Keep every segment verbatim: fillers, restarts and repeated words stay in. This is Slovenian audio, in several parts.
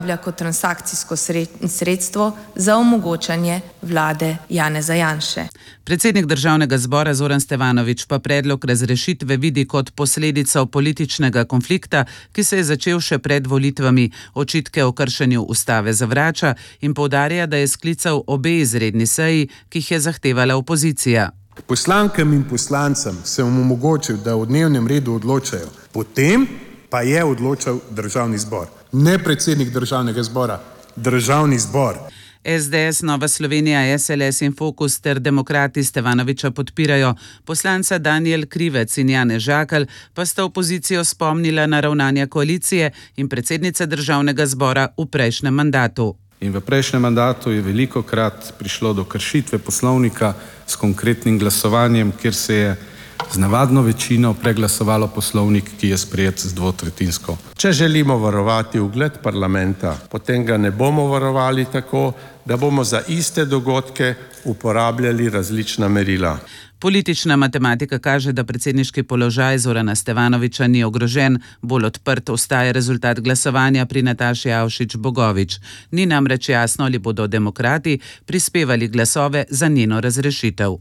kot transakcijsko sredstvo za omogočanje vlade Janeza Janše. Predsednik državnega zbora Zoran Stevanović pa predlog razrešitve vidi kot posledico političnega konflikta, ki se je začel še pred volitvami. Očitke o kršenju ustave zavrača in poudarja, da je sklical obe izredni seji, ki jih je zahtevala opozicija. Poslankam in poslancem sem omogočil, da o dnevnem redu odločajo, potem pa je odločal državni zbor. Ne predsednik državnega zbora, državni zbor. S D S, Nova Slovenija, S L S in Fokus ter demokrati Stevanovića podpirajo. Poslanca Danijel Krivec in Janez Žakelj pa sta opozicijo spomnila na ravnanja koalicije in predsednice državnega zbora v prejšnjem mandatu. In v prejšnjem mandatu je velikokrat prišlo do kršitve poslovnika s konkretnim glasovanjem, kjer se je z navadno večino preglasovalo poslovnik, ki je sprejet z dvotretjinsko. Če želimo varovati ugled parlamenta, potem ga ne bomo varovali tako, da bomo za iste dogodke uporabljali različna merila. Politična matematika kaže, da predsedniški položaj Zorana Stevanovića ni ogrožen, bolj odprt ostaja rezultat glasovanja pri Nataši Avšič Bogovič. Ni namreč jasno, ali bodo demokrati prispevali glasove za njeno razrešitev.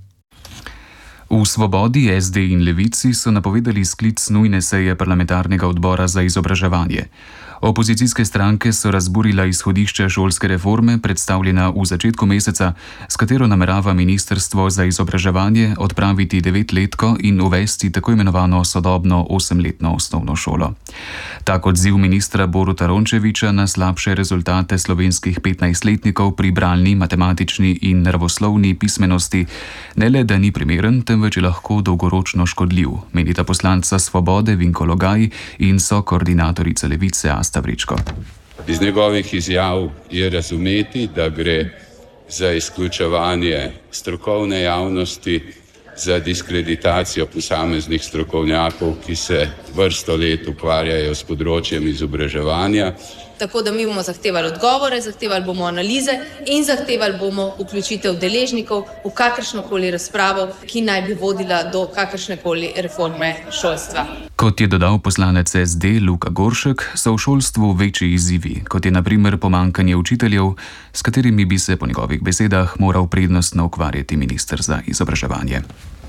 V Svobodi, S D in Levici so napovedali sklic nujne seje parlamentarnega odbora za izobraževanje. Opozicijske stranke so razburila izhodišče šolske reforme, predstavljena v začetku meseca, s katero namerava Ministrstvo za izobraževanje odpraviti devetletko in uvesti tako imenovano sodobno osemletno osnovno šolo. Tak odziv ministra Boruta Rončevića na slabše rezultate slovenskih petnajstletnikov pri bralni, matematični in naravoslovni pismenosti ne le, da ni primeren, temveč je lahko dolgoročno škodljiv, menita poslanca Svobode Vinko Logaj in sokoordinatorica Levice Asta Vrečko. Iz njegovih izjav je razumeti, da gre za izključevanje strokovne javnosti, za diskreditacijo posameznih strokovnjakov, ki se vrsto let ukvarjajo s področjem izobraževanja. Tako da mi bomo zahtevali odgovore, zahtevali bomo analize in zahtevali bomo vključitev deležnikov v kakršnokoli razpravo, ki naj bi vodila do kakršnekoli reforme šolstva. Kot je dodal poslanec S D Luka Goršek, so v šolstvu večji izzivi, kot je na primer pomanjkanje učiteljev, s katerimi bi se po njegovih besedah moral prednostno ukvarjati minister za izobraževanje.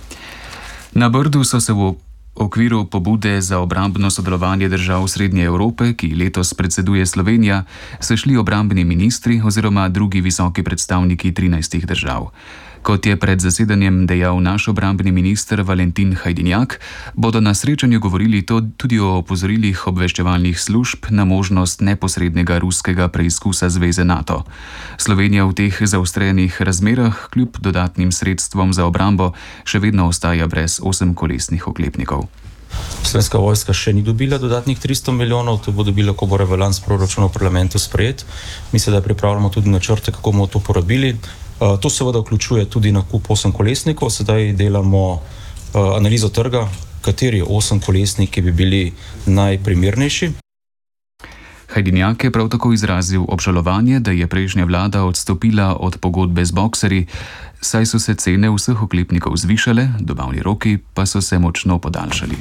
Na Brdu so se v V okviru pobude za obrambno sodelovanje držav Srednje Evrope, ki letos predseduje Slovenija, se šli obrambni ministri oziroma drugi visoki predstavniki trinajstih držav. Kot je pred zasedanjem dejal naš obrambni minister Valentin Hajdinjak, bodo na srečanju govorili tudi o opozorilih obveščevalnih služb na možnost neposrednega ruskega preizkusa zveze NATO. Slovenija v teh zaostrenih razmerah kljub dodatnim sredstvom za obrambo še vedno ostaja brez osemkolesnih oklepnikov. Slovenska vojska še ni dobila dodatnih tristo milijonov, to bo dobila, ko bo rebalans proračuna v parlamentu sprejet. Mislim, da pripravljamo tudi načrte, kako bomo to porabili. To seveda vključuje tudi nakup osemkolesnikov. Sedaj delamo analizo trga, kateri osemkolesniki bi bili najprimernejši. Hajdinjak je prav tako izrazil obžalovanje, da je prejšnja vlada odstopila od pogodbe z Boxerji, saj so se cene vseh oklepnikov zvišale, dobavni roki pa so se močno podaljšali.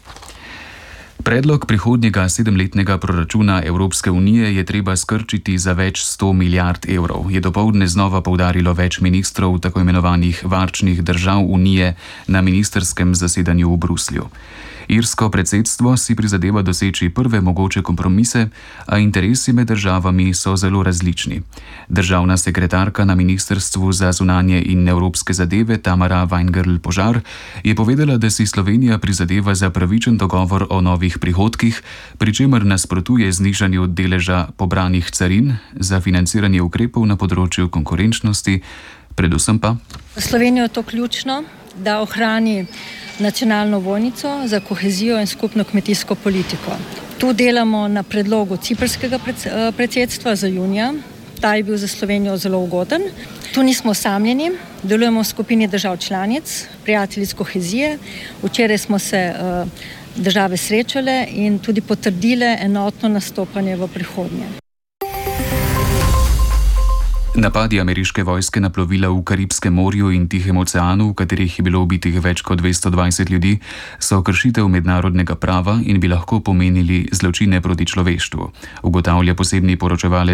Predlog prihodnjega sedemletnega proračuna Evropske unije je treba skrčiti za več sto milijard evrov, je dopoldne znova poudarilo več ministrov tako imenovanih varčnih držav Unije na ministrskem zasedanju v Bruslju. Irsko predsedstvo si prizadeva doseči prve mogoče kompromise, a interesi med državami so zelo različni. Državna sekretarka na Ministrstvu za zunanje in evropske zadeve Tamara Weingerl-Požar je povedala, da si Slovenija prizadeva za pravičen dogovor o novih prihodkih, pri čemer nasprotuje znižanju deleža pobranih carin za financiranje ukrepov na področju konkurenčnosti, predvsem pa. Slovenijo je to ključno, da ohrani nacionalno ovojnico za kohezijo in skupno kmetijsko politiko. Tu delamo na predlogu ciprskega predsedstva za junija. Ta je bil za Slovenijo zelo ugoden. Tu nismo osamljeni, delujemo v skupini držav članic, prijateljic kohezije. Včeraj smo se uh, države srečale in tudi potrdile enotno nastopanje v prihodnje. Napadi ameriške vojske na plovila v Karibskem morju in Tihem oceanu, v katerih je bilo ubitih več kot dvesto dvajset ljudi, so kršitev mednarodnega prava in bi lahko pomenili zločine proti človeštvu, ugotavlja posebni poročevalec